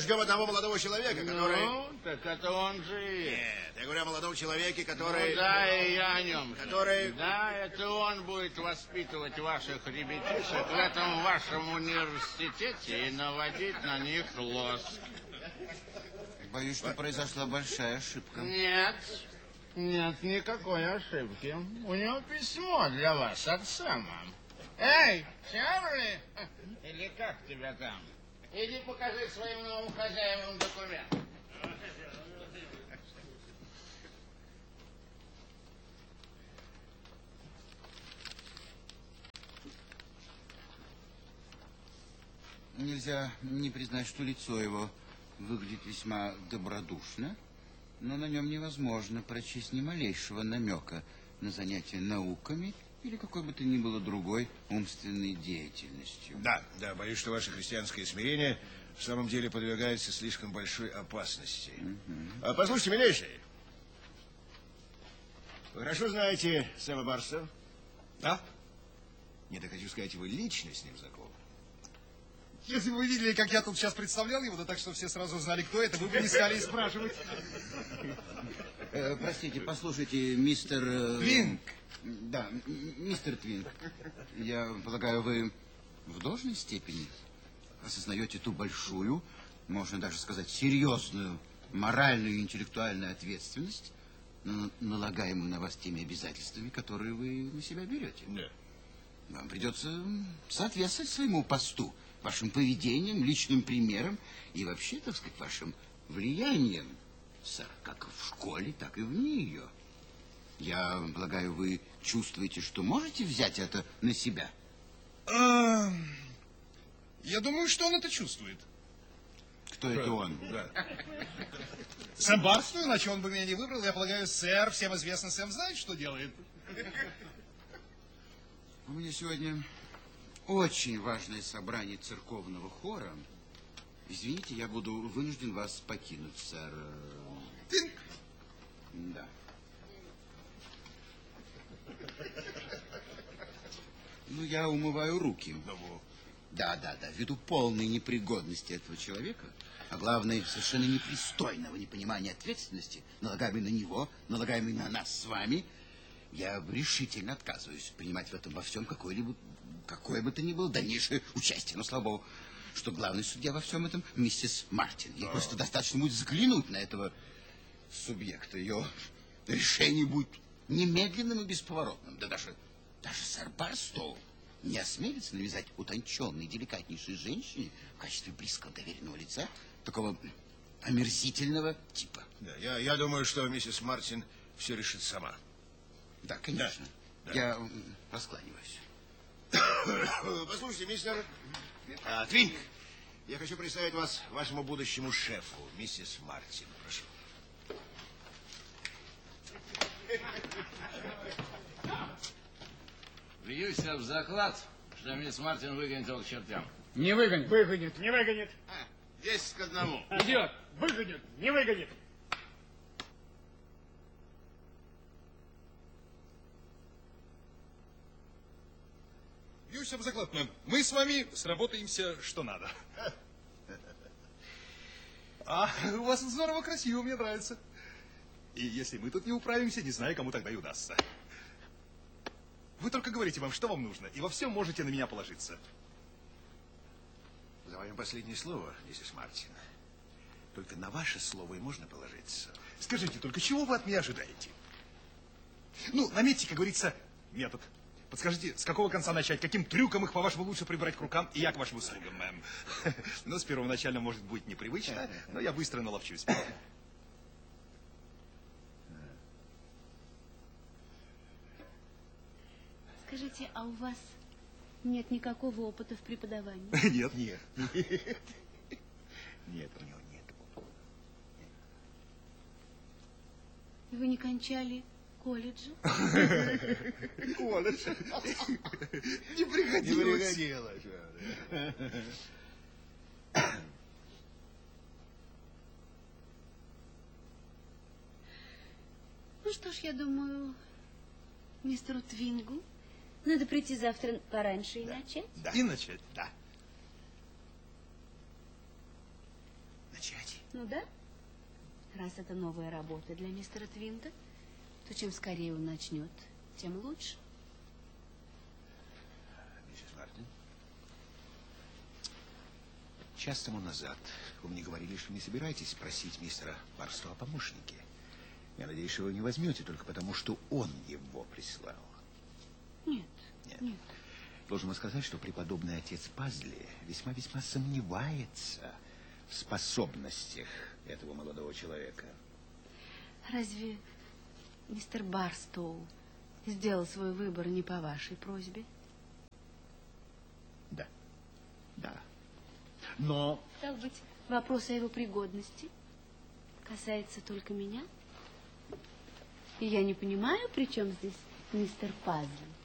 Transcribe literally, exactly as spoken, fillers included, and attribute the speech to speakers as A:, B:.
A: ждем одного молодого человека, который...
B: Ну, так это он же и есть.
A: Нет, я говорю о молодом человеке, который...
B: Ну, да, и я о нем.
A: Который...
B: Да, это он будет воспитывать ваших ребятишек в этом вашем университете и наводить на них лоск.
C: Боюсь, что произошла большая ошибка.
B: Нет, нет никакой ошибки. У него письмо для вас от Сэма. Эй, Чарли! Или как тебя там? Иди покажи своим новым хозяевам документ.
C: Нельзя не признать, что лицо его выглядит весьма добродушно, но на нем невозможно прочесть ни малейшего намека на занятие науками или какой бы то ни было другой умственной деятельностью.
A: Да, да, боюсь, что ваше христианское смирение в самом деле подвергается слишком большой опасности. Uh-huh. А, послушайте, милейший, вы хорошо знаете Сэма Барса?
D: Да?
A: Нет, я хочу сказать, вы лично с ним знакомы.
D: Если бы вы видели, как я тут сейчас представлял его, да так, что все сразу знали, кто это, вы бы не стали и спрашивать.
C: Э, простите, послушайте, мистер...
D: Твинк.
C: Да, мистер Твинк. Я полагаю, вы в должной степени осознаете ту большую, можно даже сказать, серьезную моральную и интеллектуальную ответственность, налагаемую на вас теми обязательствами, которые вы на себя берете.
A: Да.
C: Вам придется соответствовать своему посту, вашим поведением, личным примером и вообще, так сказать, вашим влиянием, сэр, как в школе, так и вне ее. Я полагаю, вы чувствуете, что можете взять это на себя?
D: А, я думаю, что он это чувствует.
C: Кто это он?
A: Да.
D: Сэм Барс, ну, иначе он бы меня не выбрал. Я полагаю, сэр, всем известно, Сэм знает, что делает.
C: У меня сегодня очень важное собрание церковного хора. Извините, я буду вынужден вас покинуть, сэр.
D: Твинк.
C: Да. Ну, я умываю руки. Да, да, да. Ввиду полной непригодности этого человека, а главное, совершенно непристойного непонимания ответственности, налагаемой на него, налагаемой на нас с вами, я решительно отказываюсь принимать в этом во всем какое-либо, какое бы то ни было дальнейшее участие. Но, слава богу, что главный судья во всем этом миссис Мартин. Ей просто достаточно будет взглянуть на этого субъекта. Ее решение будет немедленным и бесповоротным. Да даже, даже сэр Барстоу не осмелится навязать утонченной, деликатнейшей женщине в качестве близкого доверенного лица такого омерзительного типа.
A: Да, я, я думаю, что миссис Мартин все решит сама.
C: Да, конечно.
A: Да, да.
C: Я раскланиваюсь.
A: Послушайте, мистер а, Твинк, я хочу представить вас вашему будущему шефу, миссис Мартин. Прошу.
B: Бьюсь об заклад, что мисс Мартин выгонит его к чертям.
E: Не выгонит. Выгонит. Не выгонит.
B: А, десять к одному.
E: Идет. Выгонит. Не выгонит.
D: Бьюсь об заклад, мэм. Мы с вами сработаемся, что надо. А, у вас здорово красиво, мне нравится. И если мы тут не управимся, не знаю, кому тогда и удастся. Вы только говорите вам, что вам нужно, и во всем можете на меня положиться.
A: За вами последнее слово, миссис Мартин. Только на ваше слово и можно положиться.
D: Скажите, только чего вы от меня ожидаете? Ну, наметьте, как говорится, метод. Подскажите, с какого конца начать? Каким трюком их, по-вашему, лучше прибрать к рукам? И я к вашим услугам, мэм. Ну, с первоначально, может быть, непривычно, но я быстро наловчусь.
F: Скажите, а у вас нет никакого опыта в преподавании?
D: Нет, нет. Нет, у него нет.
F: Вы не кончали колледжа?
D: Колледж. Не пригодилось. Не пригодилось.
F: Ну что ж, я думаю, мистеру Твингу надо прийти завтра пораньше и
D: да.
F: начать.
D: Да. И начать, да.
C: начать.
F: Ну да? Раз это новая работа для мистера Твинга, то чем скорее он начнет, тем лучше.
A: Миссис Мартин, час тому назад вы мне говорили, что не собираетесь просить мистера Барстоу о помощнике. Я надеюсь, что вы не возьмете только потому, что он его прислал.
F: Нет,
A: Нет.
F: нет.
A: Должен вам сказать, что преподобный отец Пазли весьма-весьма сомневается в способностях этого молодого человека.
F: Разве мистер Барстоу сделал свой выбор не по вашей просьбе?
A: Да, да. Но...
F: Так быть, вопрос о его пригодности касается только меня? И я не понимаю, при чем здесь мистер Пазли.